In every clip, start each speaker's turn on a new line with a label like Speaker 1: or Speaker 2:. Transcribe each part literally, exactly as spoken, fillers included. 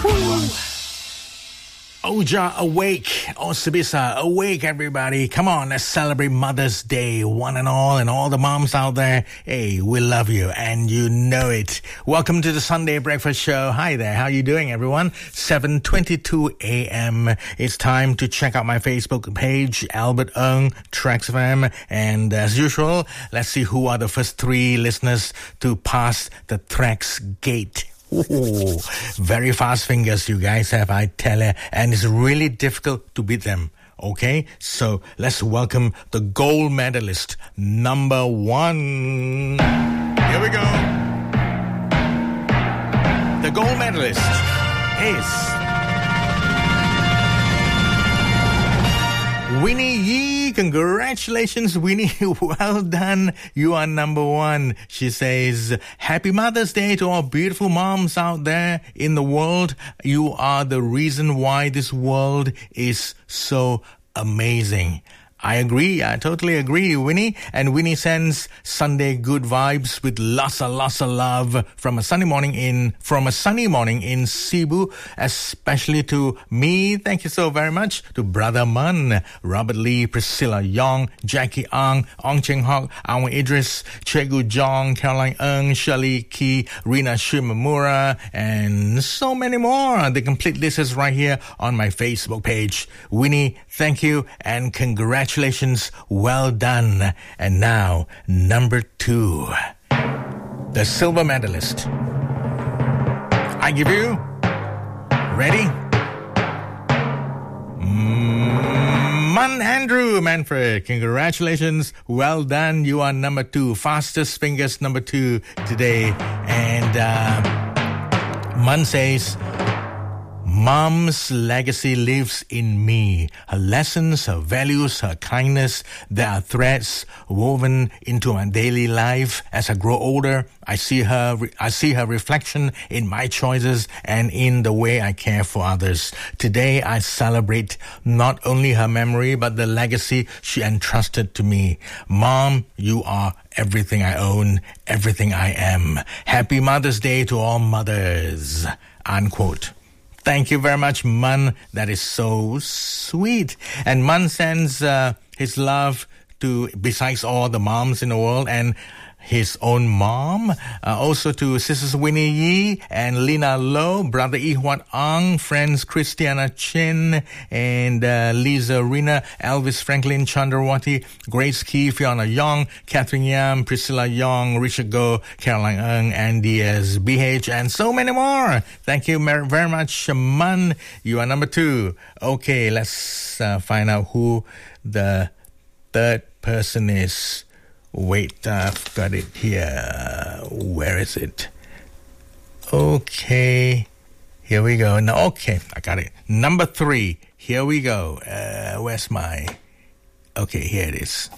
Speaker 1: Oja, awake. Osibisa, awake, everybody. Come on, let's celebrate Mother's Day, one and all, and all the moms out there. Hey, we love you, and you know it. Welcome to the Sunday Breakfast Show. Hi there. How you doing, everyone? seven twenty-two a.m. It's time to check out my Facebook page, Albert Ng, Trax F M. And as usual, let's see who are the first three listeners to pass the Trax gate. Ooh, very fast fingers you guys have, I tell you, and it's really difficult to beat them. Okay, so let's welcome the gold medalist, number one. Here we go. The gold medalist is Winnie Yee. Congratulations, Winnie. Well done. You are number one. She says, Happy Mother's Day to all beautiful moms out there in the world. You are the reason why this world is so amazing. I agree. I totally agree, Winnie. And Winnie sends Sunday good vibes with lots and lots of love from a sunny morning in from a sunny morning in Cebu, especially to me. Thank you so very much. To Brother Mun, Robert Lee, Priscilla Yong, Jackie Ang, Ong Cheng Hock, Awan Idris, Chegu Jong, Caroline Ng, Shirley Key, Rina Shimamura, and so many more. The complete list is right here on my Facebook page. Winnie, thank you and congratulations. Congratulations, well done. And now, number two, the silver medalist. I give you, ready? Mun Andrew Manfred, congratulations, well done. You are number two, fastest fingers number two today. And uh, Mun says, Mom's legacy lives in me. Her lessons, her values, her kindness, there are threads woven into my daily life. As I grow older, I see her, I see her reflection in my choices and in the way I care for others. Today, I celebrate not only her memory, but the legacy she entrusted to me. Mom, you are everything I own, everything I am. Happy Mother's Day to all mothers. Unquote. Thank you very much, Mun. That is so sweet. And Mun sends uh, his love to, besides all the moms in the world, and his own mom, uh, also to Sisters Winnie Yee and Lina Low, Brother Ihwat Ang, friends Christiana Chin and uh, Lisa Rina, Elvis Franklin Chandrawati, Grace Key, Fiona Young, Catherine Yam, Priscilla Young, Richard Go, Caroline Ng, Andy S. B H, and so many more. Thank you very much, Mun. You are number two. Okay, let's uh, find out who the third person is. Wait, I've got it here. Where is it? Okay. Here we go. No, okay, I got it. Number three. Here we go. Uh, where's my... Okay, here it is.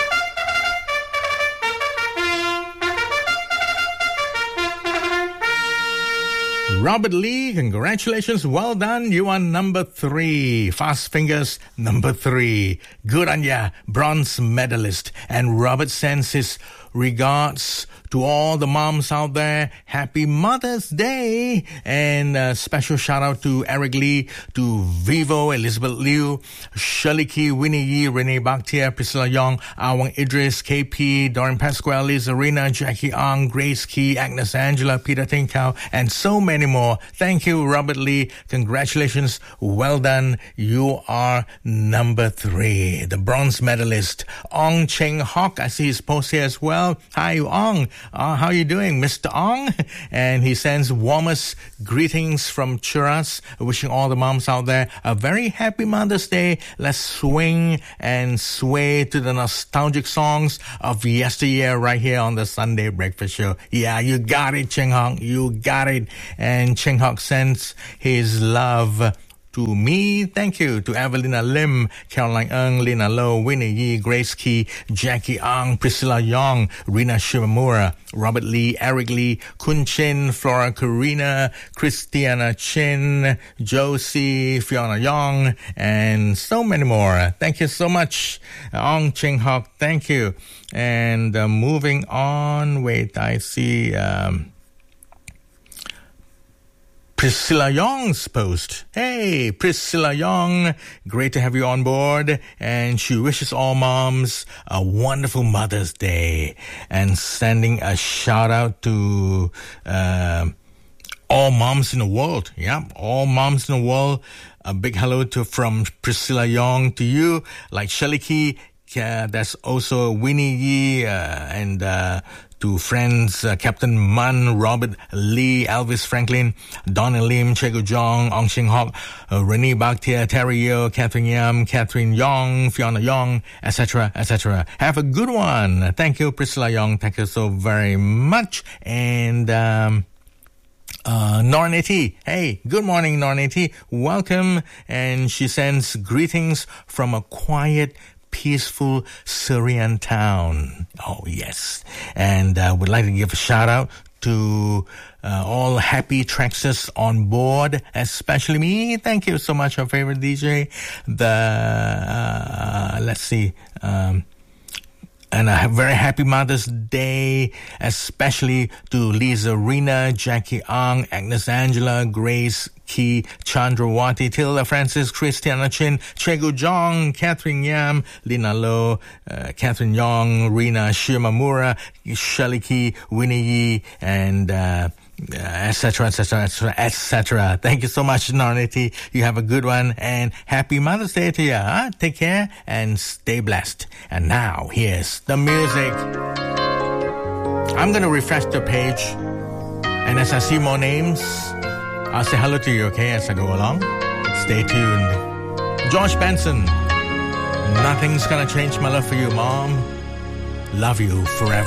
Speaker 1: Robert Lee, congratulations. Well done. You are number three. Fast fingers, number three. Good on ya. Bronze medalist. And Robert sends his regards to all the moms out there. Happy Mother's Day. And a special shout out to Eric Lee, to Vivo, Elizabeth Liu, Shirley Key, Winnie Yee, Renee Bakhtia, Priscilla Young, Awang Idris, K P, Dorin Pasquale, Lisa Rina, Jackie Ang, Grace Key, Agnes Angela, Peter Tinkau, and so many more. Thank you, Robert Lee. Congratulations. Well done. You are number three, the bronze medalist. Ong Cheng Hock, I see his post here as well. Hi, Ong. Uh, how are you doing, Mister Ong? And he sends warmest greetings from Churas, wishing all the moms out there a very happy Mother's Day. Let's swing and sway to the nostalgic songs of yesteryear right here on the Sunday Breakfast Show. Yeah, you got it, Cheng Hock. You got it. And Cheng Hock sends his love to me. Thank you to Evelina Lim, Caroline Ng, Lina Low, Winnie Yee, Grace Key, Jackie Ang, Priscilla Young, Rina Shimamura, Robert Lee, Eric Lee, Kun Chin, Flora Karina, Christiana Chin, Josie, Fiona Young, and so many more. Thank you so much, Ong Cheng Hock. Thank you. And uh, moving on, wait, I see... Um, Priscilla Young's post. Hey, Priscilla Young, great to have you on board. And she wishes all moms a wonderful Mother's Day. And sending a shout out to uh, all moms in the world. Yeah, all moms in the world. A big hello to from Priscilla Young to you. Like Shelly Key, uh, that's also Winnie Yee, uh, and uh, to friends uh, Captain Mun, Robert Lee, Elvis Franklin, Donna Lim, Chego Jong, Ong Shing Hok, uh, Renee Bakhtia, Terry Yeo, Catherine Yam, Catherine Yong, Fiona Yong, et cetera, et cetera. Have a good one. Thank you, Priscilla Young. Thank you so very much. And um, uh, Nornity. Hey, good morning, Nornity. Welcome. And she sends greetings from a quiet, peaceful Syrian town. Oh, yes. And I uh, would like to give a shout out to uh, all happy Traxxers on board, especially me. Thank you so much, our favorite D J. The, uh, let's see, um, and a very happy Mother's Day, especially to Lisa Rena, Jackie Ang, Agnes Angela, Grace Key, Chandrawati, Tilda Francis, Christiana Chin, Chego Jong, Catherine Yam, Lina Lo, uh, Catherine Yong, Rina Shimamura, Shelly Key, Winnie Yee, and uh, et cetera, et cetera, et cetera, et cetera. Thank you so much, Nornity. You have a good one, and happy Mother's Day to you. Huh? Take care and stay blessed. And now, here's the music. I'm going to refresh the page, and as I see more names, I'll say hello to you, okay, as I go along. Stay tuned. George Benson. Nothing's going to change my love for you, Mom. Love you forever.